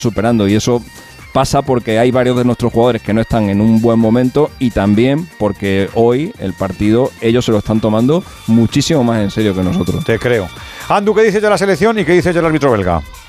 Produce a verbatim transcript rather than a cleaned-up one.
superando, y eso pasa porque hay varios de nuestros jugadores que no están en un buen momento y también porque hoy el partido ellos se lo están tomando muchísimo más en serio que nosotros. Te creo. Andu, ¿qué dices de la selección y qué dices del árbitro belga?